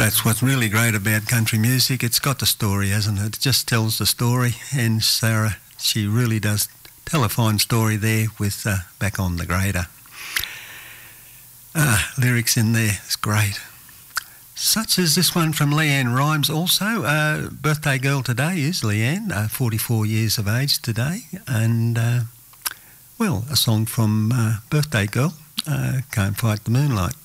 That's what's really great about country music. It's got the story, hasn't it? It just tells the story, and Sarah, she really does tell a fine story there with Back on the Grader. Lyrics in there, it's great. Such as this one from Leanne Rhymes also. Birthday girl today is Leanne, 44 years of age today. And, well, a song from Birthday Girl, Can't Fight the Moonlight.